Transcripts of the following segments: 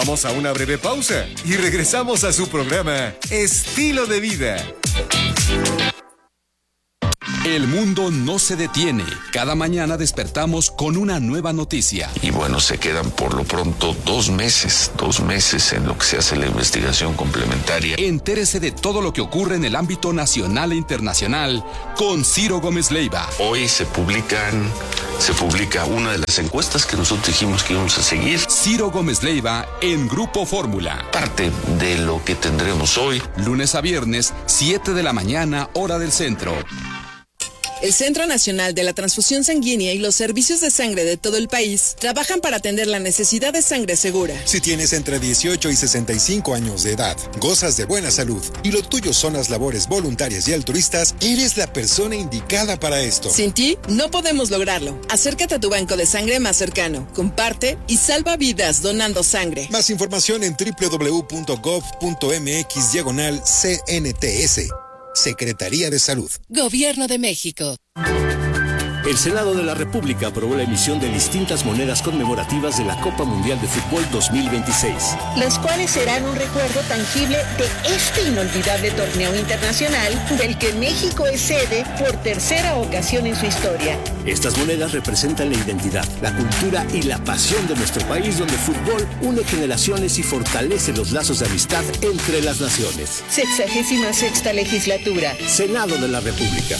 Vamos a una breve pausa y regresamos a su programa Estilo de Vida. El mundo no se detiene. Cada mañana despertamos con una nueva noticia. Y bueno, se quedan por lo pronto 2 meses en lo que se hace la investigación complementaria. Entérese de todo lo que ocurre en el ámbito nacional e internacional con Ciro Gómez Leiva. Hoy se publica una de las encuestas que nosotros dijimos que íbamos a seguir. Ciro Gómez Leiva en Grupo Fórmula. Parte de lo que tendremos hoy. Lunes a viernes, 7 de la mañana, hora del centro. El Centro Nacional de la Transfusión Sanguínea y los servicios de sangre de todo el país trabajan para atender la necesidad de sangre segura. Si tienes entre 18 y 65 años de edad, gozas de buena salud y lo tuyo son las labores voluntarias y altruistas, eres la persona indicada para esto. Sin ti, no podemos lograrlo. Acércate a tu banco de sangre más cercano, comparte y salva vidas donando sangre. Más información en www.gov.mx/CNTS. Secretaría de Salud. Gobierno de México. El Senado de la República aprobó la emisión de distintas monedas conmemorativas de la Copa Mundial de Fútbol 2026. Las cuales serán un recuerdo tangible de este inolvidable torneo internacional del que México es sede por tercera ocasión en su historia. Estas monedas representan la identidad, la cultura y la pasión de nuestro país, donde el fútbol une generaciones y fortalece los lazos de amistad entre las naciones. 66ª legislatura. Senado de la República.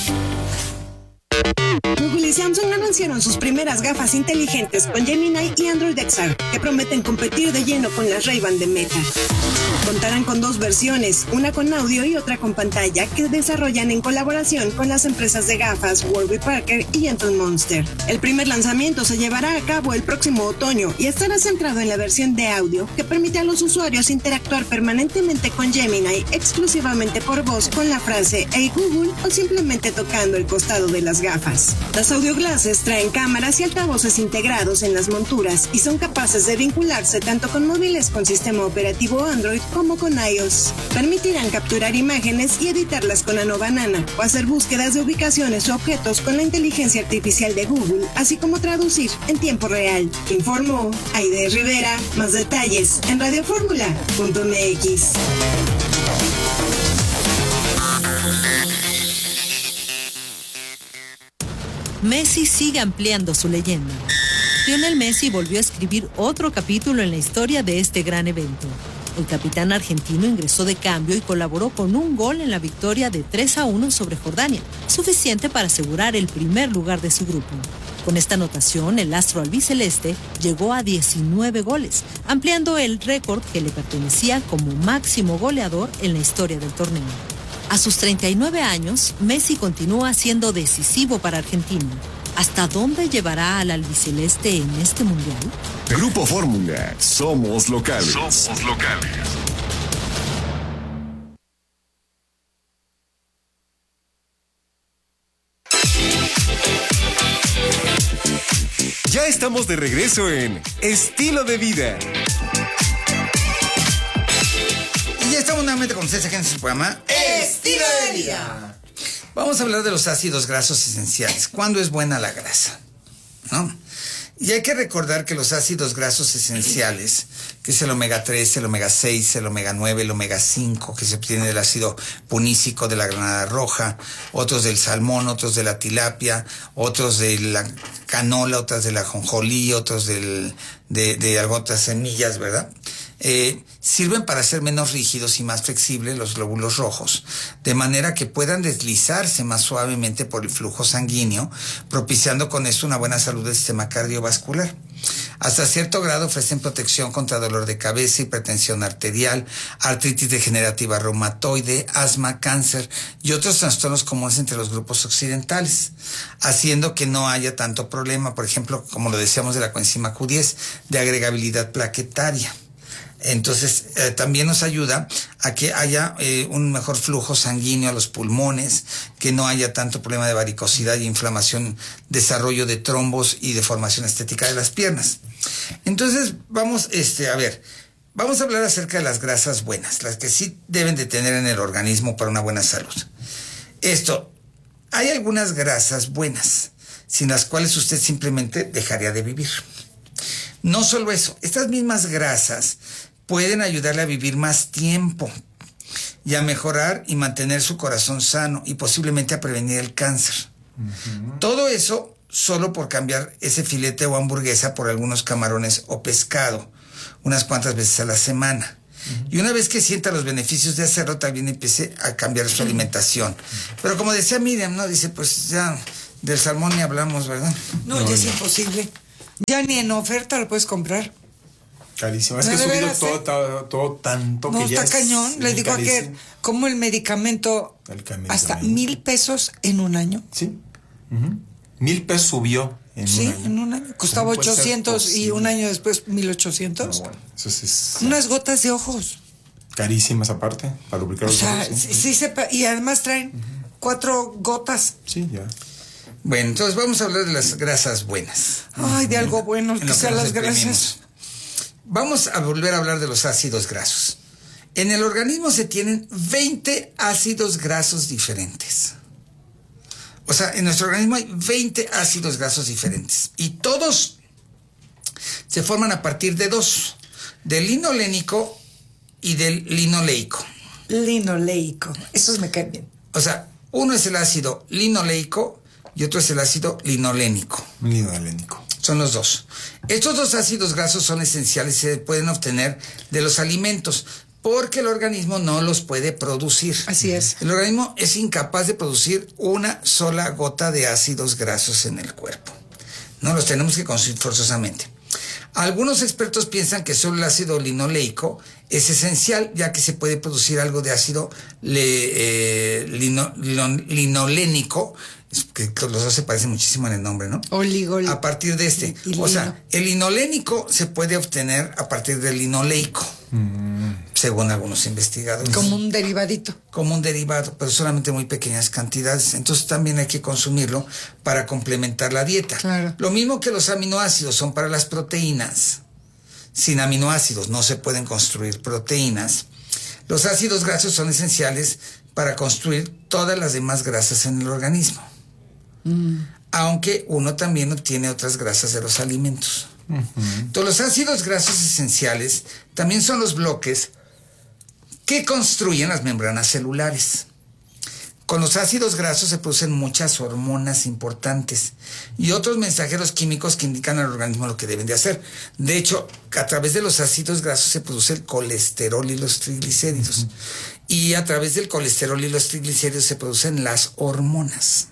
Google y Samsung anunciaron sus primeras gafas inteligentes con Gemini y Android XR, que prometen competir de lleno con las Ray-Ban de Meta. Contarán con 2 versiones, una con audio y otra con pantalla, que desarrollan en colaboración con las empresas de gafas Warby Parker y Anton Monster. El primer lanzamiento se llevará a cabo el próximo otoño y estará centrado en la versión de audio, que permite a los usuarios interactuar permanentemente con Gemini exclusivamente por voz con la frase "Hey Google" o simplemente tocando el costado de las gafas. Las audio glasses traen cámaras y altavoces integrados en las monturas y son capaces de vincularse tanto con móviles con sistema operativo Android como con iOS. Permitirán capturar imágenes y editarlas con la nueva Nana o hacer búsquedas de ubicaciones o objetos con la inteligencia artificial de Google, así como traducir en tiempo real. Informó Aide Rivera. Más detalles en radioformula.mx. Messi sigue ampliando su leyenda. Lionel Messi volvió a escribir otro capítulo en la historia de este gran evento. El capitán argentino ingresó de cambio y colaboró con un gol en la victoria de 3-1 sobre Jordania, suficiente para asegurar el primer lugar de su grupo. Con esta anotación, el astro albiceleste llegó a 19 goles, ampliando el récord que le pertenecía como máximo goleador en la historia del torneo. A sus 39 años, Messi continúa siendo decisivo para Argentina. ¿Hasta dónde llevará al albiceleste en este mundial? Grupo Fórmula. Somos locales. Somos locales. Ya estamos de regreso en Estilo de Vida. Y ya estamos nuevamente con ustedes aquí en su programa Estilo de Vida. Vamos a hablar de los ácidos grasos esenciales. ¿Cuándo es buena la grasa? ¿No? Y hay que recordar que los ácidos grasos esenciales, que es el omega 3, el omega 6, el omega 9, el omega 5, que se obtiene del ácido punícico de la granada roja, otros del salmón, otros de la tilapia, otros de la canola, otros de la ajonjolí, otros de otras semillas, ¿verdad? Sirven para hacer menos rígidos y más flexibles los glóbulos rojos, de manera que puedan deslizarse más suavemente por el flujo sanguíneo, propiciando con esto una buena salud del sistema cardiovascular. Hasta cierto grado ofrecen protección contra dolor de cabeza, hipertensión arterial, artritis degenerativa reumatoide, asma, cáncer y otros trastornos comunes entre los grupos occidentales, haciendo que no haya tanto problema, por ejemplo, como lo decíamos de la coenzima Q10, de agregabilidad plaquetaria. Entonces, también nos ayuda a que haya un mejor flujo sanguíneo a los pulmones, que no haya tanto problema de varicosidad y inflamación, desarrollo de trombos y deformación estética de las piernas. Entonces, vamos a hablar acerca de las grasas buenas, las que sí deben de tener en el organismo para una buena salud. Hay algunas grasas buenas, sin las cuales usted simplemente dejaría de vivir. No solo eso, estas mismas grasas pueden ayudarle a vivir más tiempo y a mejorar y mantener su corazón sano y posiblemente a prevenir el cáncer. Todo eso solo por cambiar ese filete o hamburguesa por algunos camarones o pescado unas cuantas veces a la semana. Y una vez que sienta los beneficios de hacerlo, también empiece a cambiar su alimentación. Pero como decía Miriam, ¿no? Dice, pues ya del salmón ni hablamos, ¿verdad? No, ya es imposible. Ya ni en oferta lo puedes comprar. Carísimo. Es que ha subido todo tanto que ya está cañón. Le digo que como el medicamento hasta 1,000 pesos en un año. Sí. 1,000 pesos subió en un año. En un año. Costaba 800 y un año después 1,800. Bueno, eso es unas gotas de ojos. Carísimas aparte, para lubricar los ojos. Y además traen 4 gotas. Sí, ya. Bueno, entonces vamos a hablar de las grasas buenas. Ay, de algo bueno, que sean las grasas. Vamos a volver a hablar de los ácidos grasos. En el organismo se tienen 20 ácidos grasos diferentes. O sea, en nuestro organismo hay 20 ácidos grasos diferentes. Y todos se forman a partir de 2. Del linolénico y del linoleico. Linoleico. Esos me caen bien. O sea, uno es el ácido linoleico y otro es el ácido linolénico. Linolénico. Son los dos. Estos 2 ácidos grasos son esenciales y se pueden obtener de los alimentos porque el organismo no los puede producir. Así es. El organismo es incapaz de producir una sola gota de ácidos grasos en el cuerpo. No los tenemos que consumir forzosamente. Algunos expertos piensan que solo el ácido linoleico es esencial, ya que se puede producir algo de ácido linolénico, que los dos se parecen muchísimo en el nombre, ¿no? A partir de este. O sea, el linolénico se puede obtener a partir del linoleico, según algunos investigadores. Como un derivadito. Como un derivado, pero solamente muy pequeñas cantidades. Entonces también hay que consumirlo para complementar la dieta. Claro. Lo mismo que los aminoácidos son para las proteínas. Sin aminoácidos no se pueden construir proteínas. Los ácidos grasos son esenciales para construir todas las demás grasas en el organismo. Aunque uno también obtiene otras grasas de los alimentos. Entonces, los ácidos grasos esenciales también son los bloques que construyen las membranas celulares. Con los ácidos grasos se producen muchas hormonas importantes y otros mensajeros químicos que indican al organismo lo que deben de hacer. De hecho, a través de los ácidos grasos se produce el colesterol y los triglicéridos. Y a través del colesterol y los triglicéridos se producen las hormonas.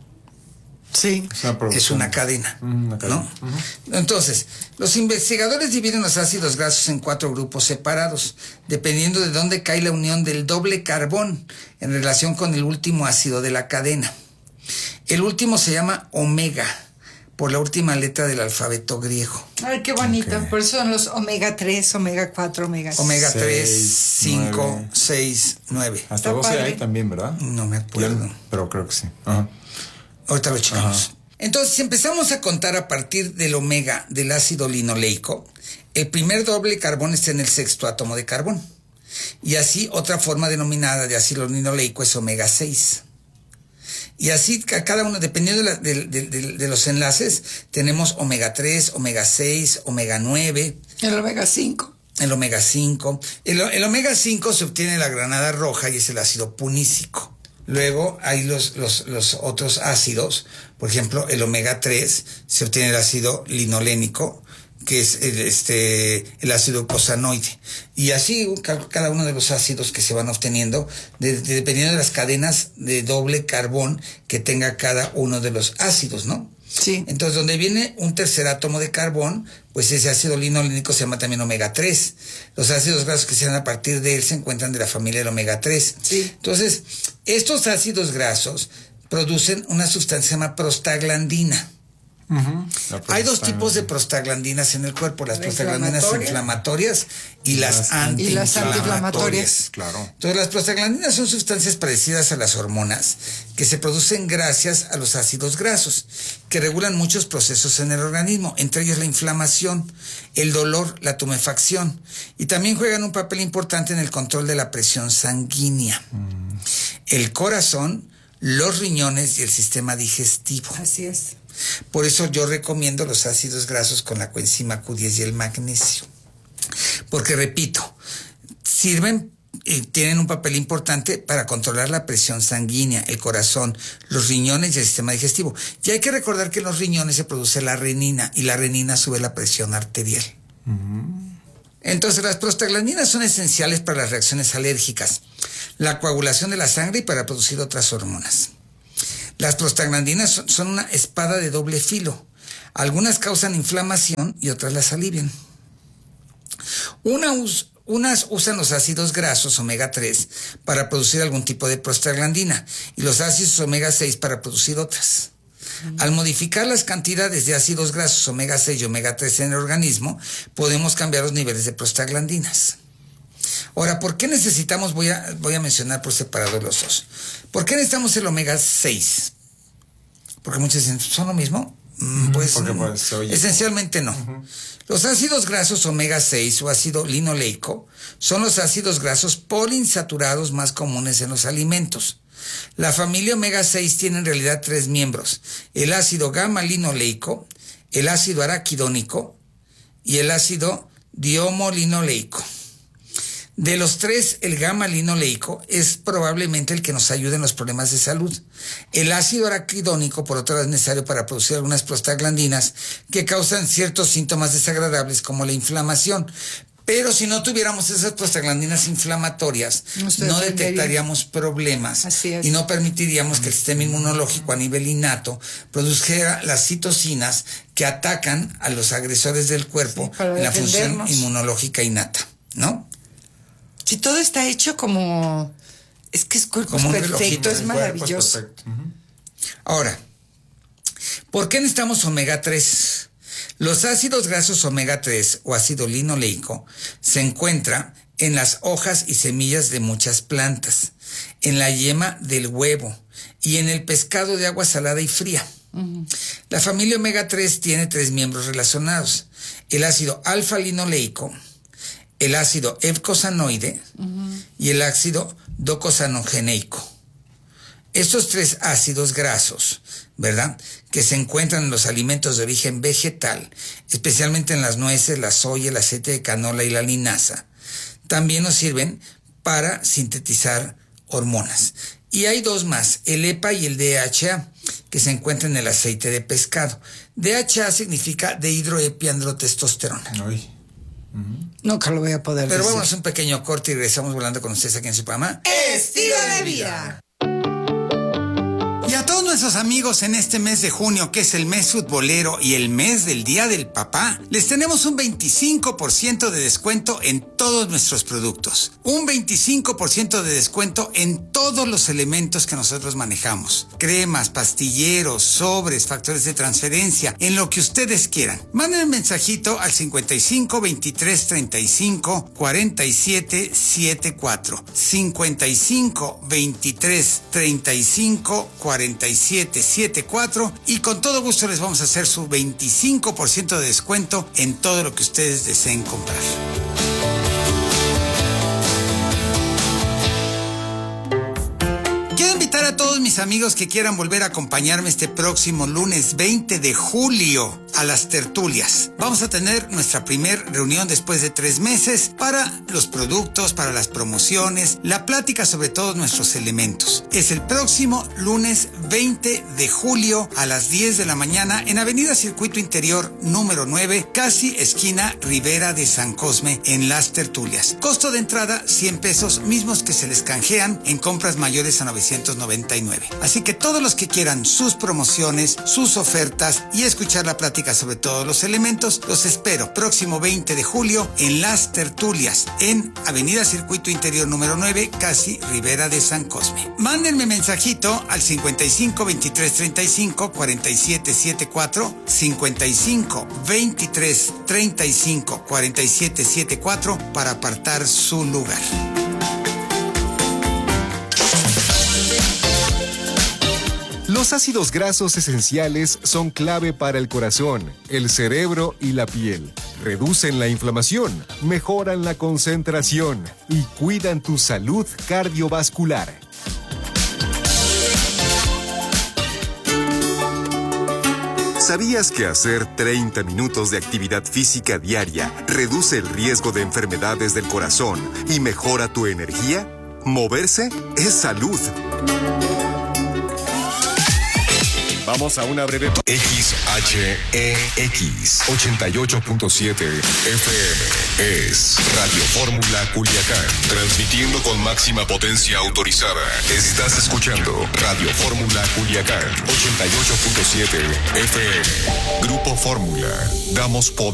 Sí. Es una cadena, ¿no? Entonces, los investigadores dividen los ácidos grasos en 4 grupos separados, dependiendo de dónde cae la unión del doble carbón en relación con el último ácido de la cadena. El último se llama omega, por la última letra del alfabeto griego. Ay, qué bonito. Okay. Por eso son los omega 3, omega 4, omega 6. Omega 3, 5, 6, 9. Hasta 12 hay también, ¿verdad? No me acuerdo. Pero creo que sí. Ajá. Ahorita lo checamos. Entonces, si empezamos a contar a partir del omega del ácido linoleico, el primer doble carbón está en el 6º átomo de carbón. Y así, otra forma denominada de ácido linoleico es omega 6. Y así, cada uno, dependiendo de los enlaces, tenemos omega 3, omega 6, omega 9. El omega 5. El omega 5. El omega 5 se obtiene de la granada roja y es el ácido punícico. Luego hay los otros ácidos, por ejemplo, el omega 3 se obtiene el ácido linolénico, que es el ácido eicosanoide. Y así cada uno de los ácidos que se van obteniendo, dependiendo de las cadenas de doble carbón que tenga cada uno de los ácidos, ¿no? Sí. Entonces, donde viene un tercer átomo de carbón, pues ese ácido linolénico se llama también omega 3. Los ácidos grasos que se dan a partir de él se encuentran de la familia del omega 3. Sí. Entonces, estos ácidos grasos producen una sustancia que se llama prostaglandina. Hay 2 tipos de prostaglandinas en el cuerpo, las prostaglandinas inflamatorias y las antiinflamatorias. Claro. Entonces, las prostaglandinas son sustancias parecidas a las hormonas que se producen gracias a los ácidos grasos, que regulan muchos procesos en el organismo, entre ellos la inflamación, el dolor, la tumefacción, y también juegan un papel importante en el control de la presión sanguínea, el corazón, los riñones y el sistema digestivo. Así es. Por eso yo recomiendo los ácidos grasos con la coenzima Q10 y el magnesio. porque repito, sirven y tienen un papel importante para controlar la presión sanguínea, el corazón, los riñones y el sistema digestivo. Y hay que recordar que en los riñones se produce la renina y la renina sube la presión arterial. Entonces, las prostaglandinas son esenciales para las reacciones alérgicas, la coagulación de la sangre y para producir otras hormonas. Las prostaglandinas son una espada de doble filo. Algunas causan inflamación y otras las alivian. Unas usan los ácidos grasos omega 3 para producir algún tipo de prostaglandina y los ácidos omega 6 para producir otras. Al modificar las cantidades de ácidos grasos omega 6 y omega 3 en el organismo, podemos cambiar los niveles de prostaglandinas. Ahora, ¿por qué necesitamos? Voy a mencionar por separado los dos. ¿Por qué necesitamos el omega 6? Porque muchos dicen, ¿son lo mismo? Pues esencialmente no. Los ácidos grasos omega 6 o ácido linoleico son los ácidos grasos poliinsaturados más comunes en los alimentos. La familia omega 6 tiene en realidad 3 miembros: el ácido gamma-linoleico, el ácido araquidónico y el ácido diomolinoleico. De los 3, el gamma-linoleico es probablemente el que nos ayuda en los problemas de salud. El ácido araquidónico, por otro lado, es necesario para producir algunas prostaglandinas que causan ciertos síntomas desagradables como la inflamación. Pero si no tuviéramos esas prostaglandinas inflamatorias, no detectaríamos problemas y no permitiríamos que el sistema inmunológico a nivel innato produjera las citocinas que atacan a los agresores del cuerpo en la función inmunológica innata, ¿no? Si todo está hecho como... Es que es cuerpo perfecto, es maravilloso. Es perfecto. Ahora, ¿por qué necesitamos omega 3? Los ácidos grasos omega 3 o ácido linoleico se encuentra en las hojas y semillas de muchas plantas, en la yema del huevo y en el pescado de agua salada y fría. La familia omega 3 tiene 3 miembros relacionados: el ácido alfa-linoleico, el ácido eicosanoide y el ácido docosanogeneico. Estos 3 ácidos grasos, ¿verdad?, que se encuentran en los alimentos de origen vegetal, especialmente en las nueces, la soya, el aceite de canola y la linaza, también nos sirven para sintetizar hormonas. Y hay 2 más, el EPA y el DHA, que se encuentran en el aceite de pescado. DHA significa dehidroepiandrotestosterona. Nunca lo voy a poder decir. Pero vamos a hacer un pequeño corte y regresamos volando con ustedes aquí en su programa Estilo de Vida. Y a todos nuestros amigos en este mes de junio, que es el mes futbolero y el mes del Día del Papá, les tenemos un 25% de descuento en todos nuestros productos. Un 25% de descuento en todos los elementos que nosotros manejamos. Cremas, pastilleros, sobres, factores de transferencia, en lo que ustedes quieran. Manden un mensajito al 55 23 35 47 74. 55 23 35 47 74 y con todo gusto les vamos a hacer su 25% de descuento en todo lo que ustedes deseen comprar. Quiero invitar a todos mis amigos que quieran volver a acompañarme este próximo lunes 20 de julio a las tertulias. Vamos a tener nuestra primer reunión después de 3 meses para los productos, para las promociones, la plática sobre todos nuestros elementos. Es el próximo lunes 20 de julio a las 10 de la mañana en Avenida Circuito Interior número 9, casi esquina Ribera de San Cosme, en las tertulias. Costo de entrada 100 pesos, mismos que se les canjean en compras mayores a 999. Así que todos los que quieran sus promociones, sus ofertas y escuchar la plática sobre todos los elementos, los espero próximo 20 de julio en las tertulias en Avenida Circuito Interior número 9, casi Ribera de San Cosme. Mándenme mensajito al 55 23 35 47 74, 55 23 35 47 74 para apartar su lugar. Los ácidos grasos esenciales son clave para el corazón, el cerebro y la piel. Reducen la inflamación, mejoran la concentración y cuidan tu salud cardiovascular. ¿Sabías que hacer 30 minutos de actividad física diaria reduce el riesgo de enfermedades del corazón y mejora tu energía? Moverse es salud. Vamos a una breve... XHEX 88.7 FM es Radio Fórmula Culiacán, transmitiendo con máxima potencia autorizada. Estás escuchando Radio Fórmula Culiacán 88.7 FM. Grupo Fórmula, damos poder.